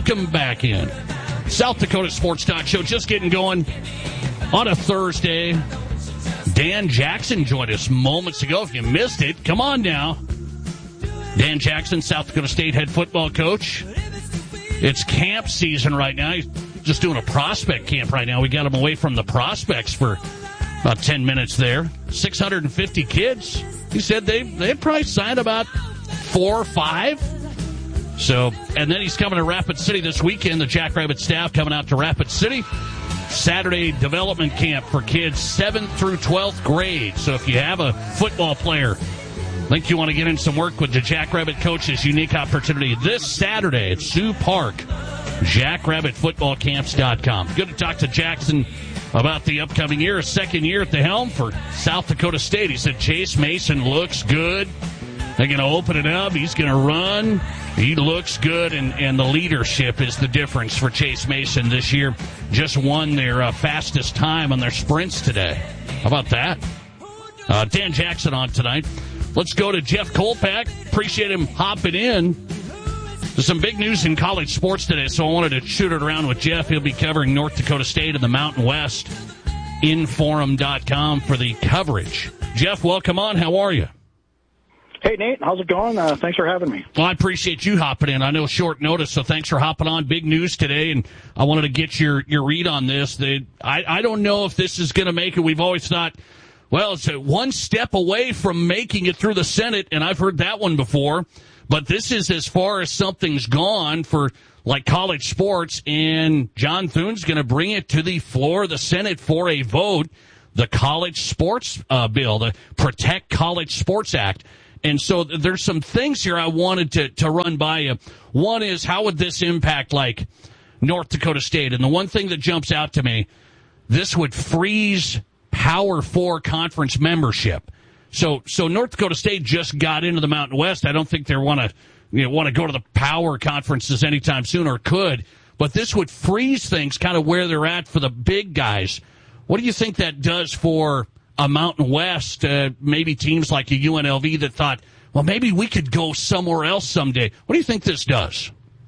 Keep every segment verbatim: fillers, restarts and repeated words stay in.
Welcome back in. South Dakota Sports Talk Show just getting going on a Thursday. Dan Jackson joined us moments ago. If you missed it, come on now. Dan Jackson, South Dakota State head football coach. It's camp season right now. He's just doing a prospect camp right now. We got him away from the prospects for about ten minutes there. six hundred fifty kids. He said they they probably signed about four or five. So, and then he's coming to Rapid City this weekend. The Jackrabbit staff coming out to Rapid City. Saturday development camp for kids seventh through twelfth grade. So if you have a football player, think you want to get in some work with the Jackrabbit coaches, unique opportunity this Saturday at Sioux Park. jackrabbit football camps dot com. Good to talk to Jackson about the upcoming year, a second year at the helm for South Dakota State. He said Chase Mason looks good. They're going to open it up. He's going to run. He looks good, and, and the leadership is the difference for Chase Mason this year. Just won their uh, fastest time on their sprints today. How about that? Uh, Dan Jackson on tonight. Let's go to Jeff Kolpak. Appreciate him hopping in. There's some big news in college sports today, so I wanted to shoot it around with Jeff. He'll be covering North Dakota State and the Mountain West. Inforum dot com for the coverage. Jeff, welcome on. How are you? Hey, Nate. How's it going? Uh, thanks for having me. Well, I appreciate you hopping in. I know short notice, so thanks for hopping on. Big news today, and I wanted to get your, your read on this. They, I, I don't know if this is going to make it. We've always thought, well, it's one step away from making it through the Senate, and I've heard that one before. But this is as far as something's gone for, like, college sports, and John Thune's going to bring it to the floor of the Senate for a vote, the college sports uh, bill, the Protect College Sports Act. And so there's some things here I wanted to, to run by you. One is, how would this impact, like, North Dakota State? And the one thing that jumps out to me, this would freeze Power Four conference membership. So so North Dakota State just got into the Mountain West. I don't think they want to you know, want to go to the Power conferences anytime soon, or could. But this would freeze things kind of where they're at for the big guys. What do you think that does for a Mountain West, uh, maybe teams like a U N L V that thought, well, maybe we could go somewhere else someday? What do you think this does?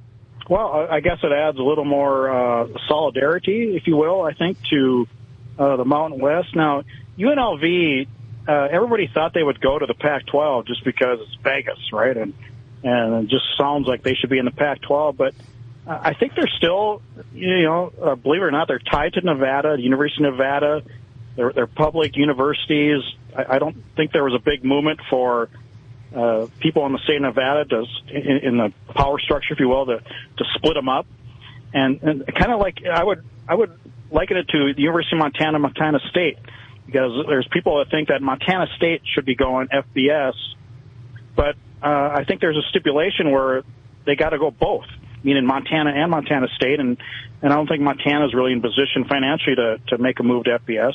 Well, I guess it adds a little more uh, solidarity, if you will, I think, to uh, the Mountain West. Now, U N L V, uh, everybody thought they would go to the Pac twelve just because it's Vegas, right? And and it just sounds like they should be in the Pac twelve. But uh, I think they're still, you know, uh, believe it or not, they're tied to Nevada, the University of Nevada. They're, they're public universities. I, I don't think there was a big movement for uh, people in the state of Nevada to, in, in the power structure, if you will, to, to split them up. And, and kind of like, I would I would liken it to the University of Montana, Montana State, because there's people that think that Montana State should be going F B S, but uh, I think there's a stipulation where they got to go both, meaning Montana and Montana State, and, and I don't think Montana's really in position financially to, to make a move to F B S.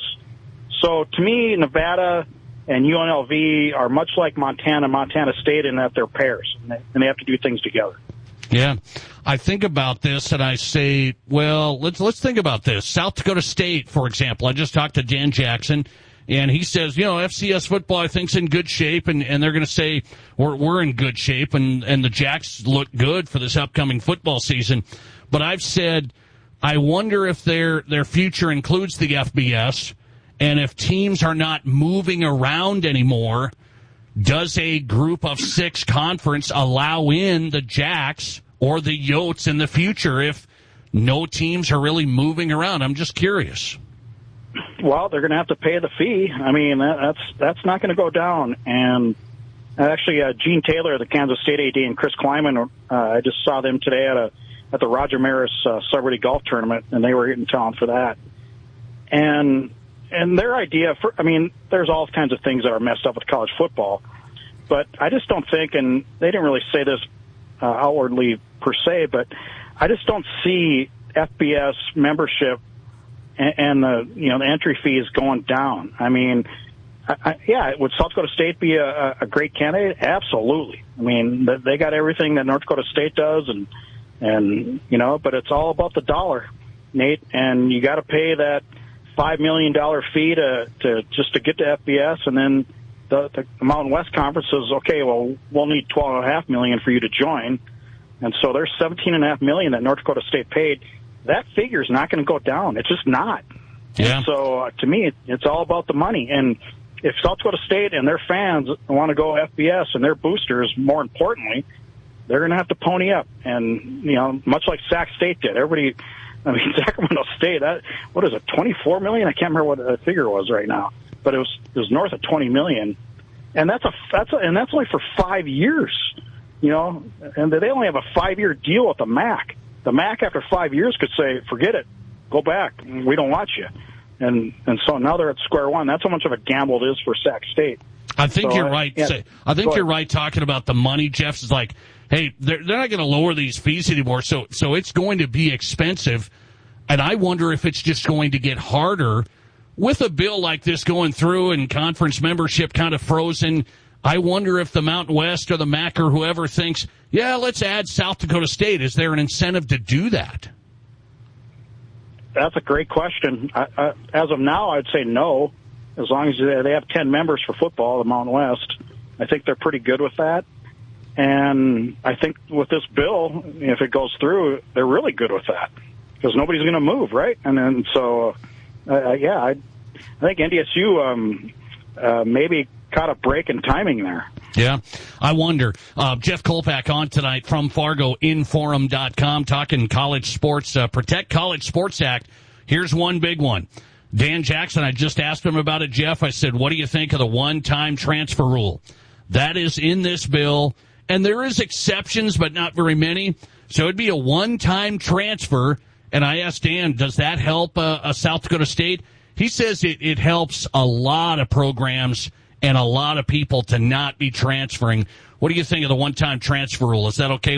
So to me, Nevada and U N L V are much like Montana, Montana State, in that they're pairs, and they, and they have to do things together. Yeah, I think about this and I say, well, let's let's think about this. South Dakota State, for example. I just talked to Dan Jackson, and he says, you know, F C S football, I think's in good shape, and, and they're going to say we're we're in good shape, and, and the Jacks look good for this upcoming football season. But I've said, I wonder if their their future includes the F B S. And if teams are not moving around anymore, does a group of six conference allow in the Jacks or the Yotes in the future if no teams are really moving around? I'm just curious. Well, they're going to have to pay the fee. I mean, that, that's that's not going to go down. And actually, uh, Gene Taylor, the Kansas State A D, and Chris Kleiman, uh, I just saw them today at a at the Roger Maris uh, Celebrity Golf Tournament, and they were in town for that. And And their idea, for, I mean, there's all kinds of things that are messed up with college football, but I just don't think, and they didn't really say this uh, outwardly per se, but I just don't see F B S membership and, and the, you know, the entry fees going down. I mean, I, I, yeah, would South Dakota State be a, a great candidate? Absolutely. I mean, they got everything that North Dakota State does, and, and, you know, but it's all about the dollar, Nate, and you got to pay that five million dollars fee to, to just to get to F B S, and then the, the Mountain West Conference says, okay, well, we'll need twelve and a half million for you to join. And so there's seventeen and a half million that North Dakota State paid. That figure is not going to go down. It's just not. Yeah. And so uh, to me, it, it's all about the money. And if South Dakota State and their fans want to go F B S and their boosters, more importantly, they're going to have to pony up. And, you know, much like Sac State did. Everybody, I mean, Sacramento State, that, what is it, twenty-four million? I can't remember what the figure was right now. But it was, it was north of twenty million. And that's a, that's a, and that's only for five years, you know, and they only have a five-year deal with the M A C. The M A C, after five years, could say, forget it, go back, we don't want you. And and so now they're at square one. That's how much of a gamble it is for Sac State. I think so, you're right. Yeah, I think you're right talking about the money. Jeff's is like, hey, they're, they're not going to lower these fees anymore, so so it's going to be expensive. And I wonder if it's just going to get harder with a bill like this going through and conference membership kind of frozen. I wonder if the Mountain West or the M A C or whoever thinks, yeah, let's add South Dakota State. Is there an incentive to do that? That's a great question. I, I, as of now, I'd say no. As long as they have ten members for football, the Mountain West, I think they're pretty good with that. And I think with this bill, if it goes through, they're really good with that because nobody's going to move, right? And then so, uh, yeah, I, I think N D S U um, uh, maybe caught a break in timing there. Yeah, I wonder. Uh, Jeff Kolpak on tonight from Fargo Inforum dot com talking college sports. Uh, Protect College Sports Act. Here's one big one. Dan Jackson, I just asked him about it, Jeff. I said, what do you think of the one-time transfer rule? That is in this bill, and there is exceptions, but not very many. So it'd be a one-time transfer. And I asked Dan, does that help uh, a South Dakota State? He says it, it helps a lot of programs and a lot of people to not be transferring. What do you think of the one-time transfer rule? Is that okay